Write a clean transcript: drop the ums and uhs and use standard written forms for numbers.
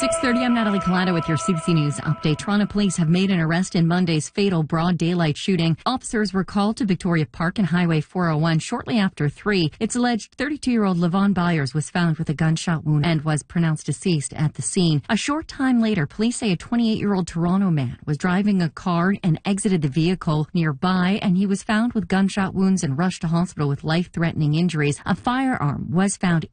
6:30, I'm Natalie Collado with your CBC News update. Toronto police have made an arrest in Monday's fatal broad daylight shooting. Officers were called to Victoria Park and Highway 401 shortly after 3. It's alleged 32-year-old Levon Byers was found with a gunshot wound and was pronounced deceased at the scene. A short time later, police say a 28-year-old Toronto man was driving a car and exited the vehicle nearby, and he was found with gunshot wounds and rushed to hospital with life-threatening injuries. A firearm was found